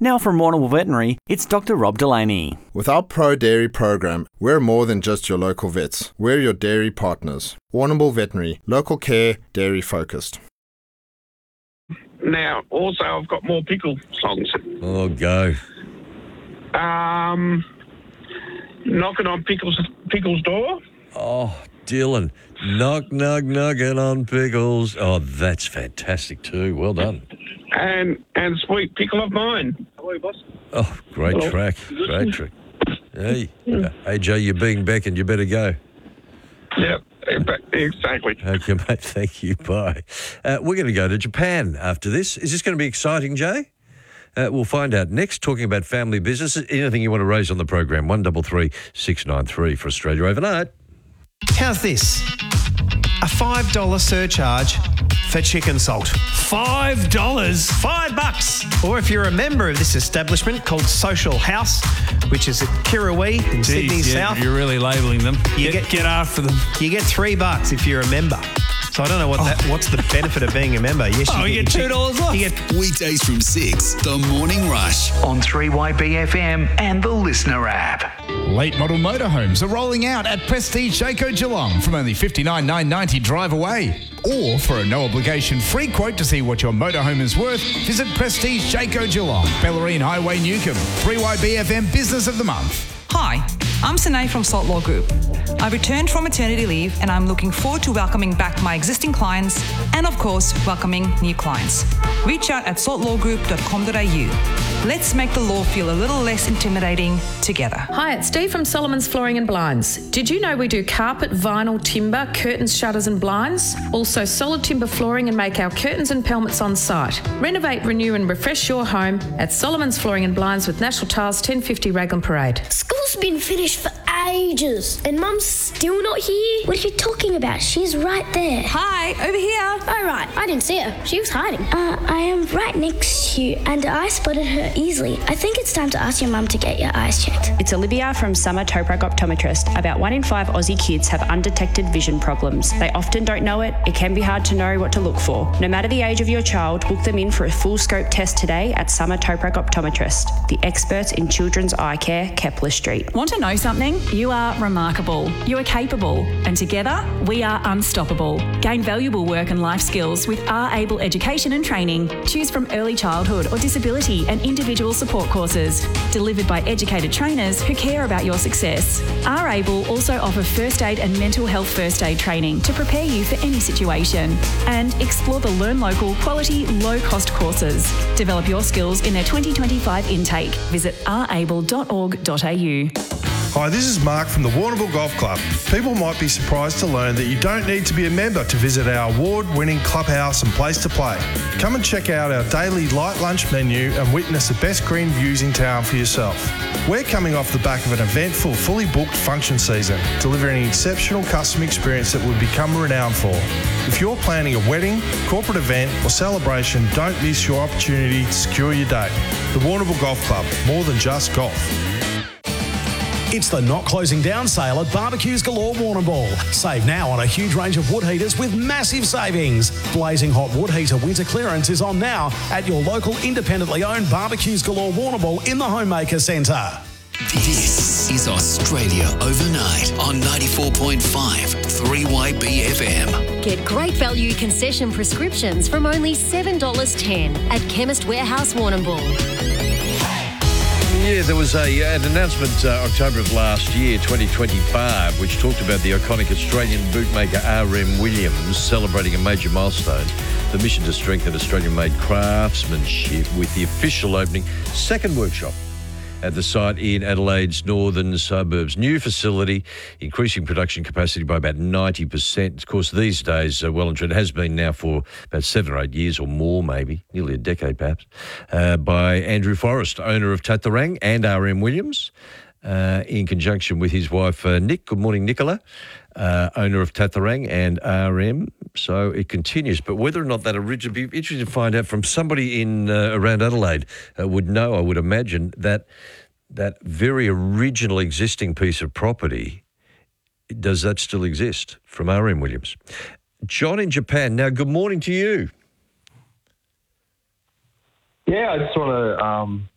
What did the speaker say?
Now from Warrnambool Veterinary, it's Dr. Rob Delaney. With our Pro Dairy program, we're more than just your local vets. We're your dairy partners. Warrnambool Veterinary, local care, dairy focused. Now, also, I've got more pickle songs. Oh, go. Knocking on Pickle's door. Oh, Dylan. Knocking on Pickles. Oh, that's fantastic too. Well done. And Sweet Pickle of Mine. Hello, boss. Oh, great track. Great track. Hey, AJ, you're being beckoned. You better go. Yep, exactly. Okay, mate. Thank you. Bye. We're going to go to Japan after this. Is this going to be exciting, Jay? We'll find out next, talking about family business. Anything you want to raise on the program, 133 693 for Australia Overnight. How's this? A $5 surcharge for chicken salt. $5? $5. Or if you're a member of this establishment called Social House, which is at Kirrawee in Sydney South. You're really labelling them. Get after them. You get $3 if you're a member. So I don't know what's the benefit of being a member. Yes, you get $2 off. Weekdays from 6, The Morning Rush. On 3YBFM and the Listener app. Late model motorhomes are rolling out at Prestige Jayco Geelong from only $59,990 drive away. Or for a no-obligation free quote to see what your motorhome is worth, visit Prestige Jayco Geelong, Bellarine Highway, Newcomb. 3YBFM Business of the Month. Hi, I'm Sine from Salt Law Group. I returned from maternity leave and I'm looking forward to welcoming back my existing clients and, of course, welcoming new clients. Reach out at saltlawgroup.com.au. Let's make the law feel a little less intimidating together. Hi, it's Steve from Solomon's Flooring and Blinds. Did you know we do carpet, vinyl, timber, curtains, shutters and blinds? Also solid timber flooring and make our curtains and pelmets on site. Renovate, renew and refresh your home at Solomon's Flooring and Blinds with National Tiles 1050 Raglan Parade. School's been finished for ages and Mum's still not here. What are you talking about? She's right there. Hi, over here. Oh, right. I didn't see her. She was hiding. I am right next to you and I spotted her easily. I think it's time to ask your mum to get your eyes checked. It's Olivia from Summer Toprak Optometrist. About 1 in 5 Aussie kids have undetected vision problems. They often don't know it. It can be hard to know what to look for. No matter the age of your child, book them in for a full scope test today at Summer Toprak Optometrist, the experts in children's eye care, Kepler Street. Want to know something? You are remarkable. You are capable. And together, we are unstoppable. Gain valuable work and life skills with R-Able Education and Training. Choose from early childhood or disability and individual support courses. Delivered by educated trainers who care about your success. R-Able also offer first aid and mental health first aid training to prepare you for any situation. And explore the Learn Local quality, low-cost courses. Develop your skills in their 2025 intake. Visit rable.org.au. Hi, this is Mark from the Warrnambool Golf Club. People might be surprised to learn that you don't need to be a member to visit our award-winning clubhouse and place to play. Come and check out our daily light lunch menu and witness the best green views in town for yourself. We're coming off the back of an eventful, fully booked function season, delivering an exceptional customer experience that we've become renowned for. If you're planning a wedding, corporate event or celebration, don't miss your opportunity to secure your date. The Warrnambool Golf Club, more than just golf. It's the not closing down sale at Barbecues Galore Warrnambool. Save now on a huge range of wood heaters with massive savings. Blazing hot wood heater winter clearance is on now at your local independently owned Barbecues Galore Warrnambool in the Homemaker Centre. This is Australia Overnight on 94.5 3YBFM. Get great value concession prescriptions from only $7.10 at Chemist Warehouse Warrnambool. Yeah, there was an announcement October of last year, 2025, which talked about the iconic Australian bootmaker RM Williams celebrating a major milestone, the mission to strengthen Australian-made craftsmanship with the official opening second workshop at the site in Adelaide's northern suburbs. New facility, increasing production capacity by about 90%. Of course, these days, well and truly, it has been now for about 7 or 8 years or more, maybe, nearly a decade perhaps, by Andrew Forrest, owner of Tatharang and RM Williams, in conjunction with his wife, Nick. Good morning, Nicola, owner of Tatharang and RM. So it continues. But whether or not that originally, be interesting to find out from somebody in around Adelaide would know, I would imagine, that very original existing piece of property, does that still exist, from RM Williams? John in Japan. Now, good morning to you. Yeah, I just want to